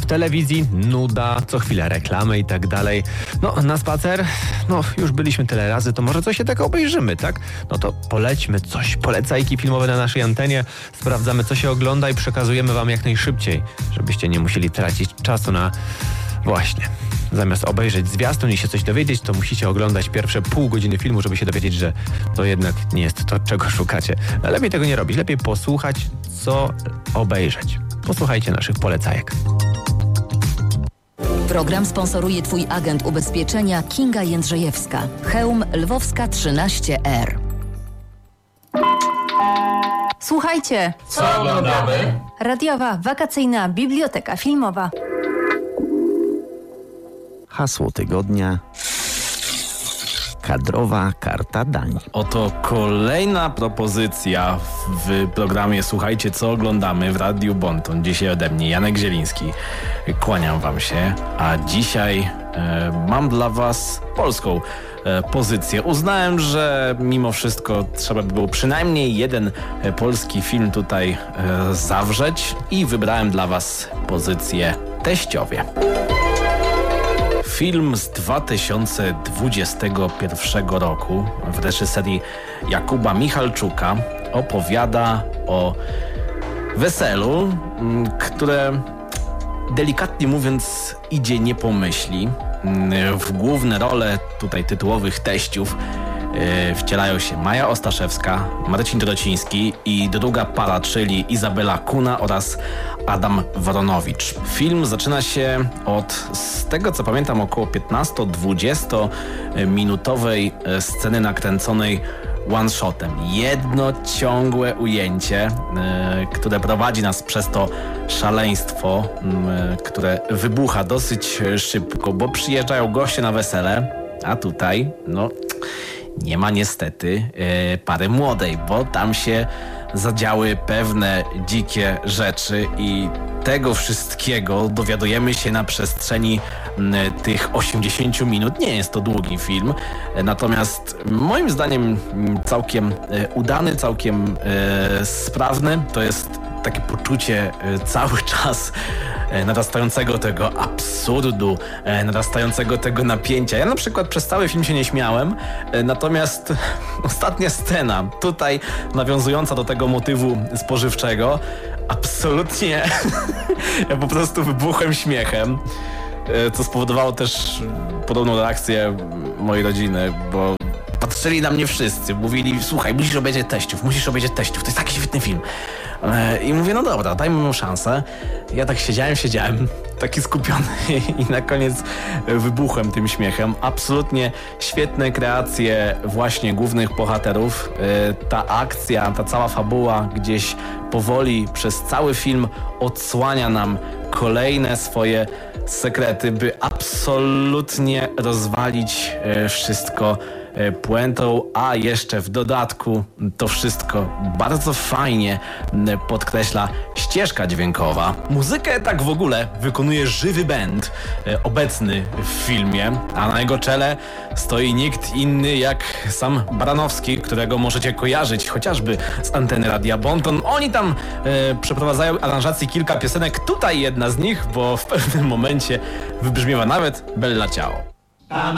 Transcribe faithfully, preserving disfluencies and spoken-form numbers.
telewizji nuda, co chwilę reklamy i tak dalej. No, na spacer, no już byliśmy tyle razy, to może coś się tak obejrzymy, tak? No to polećmy coś, polecajki filmowe na naszej antenie, sprawdzamy, co się ogląda i przekazujemy wam jak najszybciej, żebyście nie musieli tracić czasu na... Właśnie. Zamiast obejrzeć zwiastun i się coś dowiedzieć, to musicie oglądać pierwsze pół godziny filmu, żeby się dowiedzieć, że to jednak nie jest to, czego szukacie. Lepiej tego nie robić, lepiej posłuchać, co obejrzeć. Posłuchajcie naszych polecajek. Program sponsoruje Twój agent ubezpieczenia Kinga Jędrzejewska. Chełm Lwowska trzynaście R. Słuchajcie, co oglądamy? Radiowa wakacyjna biblioteka filmowa. Hasło tygodnia. Kadrowa karta dań. Oto kolejna propozycja w programie Słuchajcie, co oglądamy w Radiu Bonton. Dzisiaj ode mnie Janek Zieliński. Kłaniam wam się, a dzisiaj e, mam dla was polską e, pozycję. Uznałem, że mimo wszystko trzeba by było przynajmniej jeden e, polski film tutaj e, zawrzeć i wybrałem dla was pozycję Teściowie. Film z dwa tysiące dwudziestego pierwszego roku w reżyserii Jakuba Michalczuka opowiada o weselu, które delikatnie mówiąc idzie nie po myśli. W główne role tutaj tytułowych teściów wcielają się Maja Ostaszewska, Marcin Dorociński i druga para, czyli Izabela Kuna oraz Adam Woronowicz. Film zaczyna się od, z tego co pamiętam, około piętnasto-dwudziestominutowej sceny nakręconej one-shotem. Jedno ciągłe ujęcie, y, które prowadzi nas przez to szaleństwo, y, które wybucha dosyć szybko, bo przyjeżdżają goście na wesele, a tutaj, no... nie ma niestety e, pary młodej, bo tam się zadziały pewne dzikie rzeczy i tego wszystkiego dowiadujemy się na przestrzeni m, tych osiemdziesięciu minut. Nie jest to długi film, e, natomiast moim zdaniem całkiem e, udany, całkiem e, sprawny. To jest takie poczucie e, cały czas e, narastającego tego absurdu, e, narastającego tego napięcia. Ja na przykład przez cały film się nie śmiałem, e, natomiast ostatnia scena, tutaj nawiązująca do tego motywu spożywczego, absolutnie ja po prostu wybuchłem śmiechem, e, co spowodowało też podobną reakcję mojej rodziny, bo patrzyli na mnie wszyscy, mówili: słuchaj, musisz obejrzeć Teściów, musisz obejrzeć Teściów, to jest taki świetny film. I mówię: no dobra, dajmy mu szansę. Ja tak siedziałem, siedziałem, taki skupiony i na koniec wybuchłem tym śmiechem. Absolutnie świetne kreacje właśnie głównych bohaterów. Ta akcja, ta cała fabuła gdzieś powoli przez cały film odsłania nam kolejne swoje sekrety, by absolutnie rozwalić wszystko puentą, a jeszcze w dodatku to wszystko bardzo fajnie podkreśla ścieżka dźwiękowa. Muzykę tak w ogóle wykonuje żywy band obecny w filmie, a na jego czele stoi nikt inny jak sam Baranowski, którego możecie kojarzyć chociażby z anteny Radia Bonton. Oni tam e, przeprowadzają aranżacji kilka piosenek, tutaj jedna z nich, bo w pewnym momencie wybrzmiewa nawet Bella Ciao.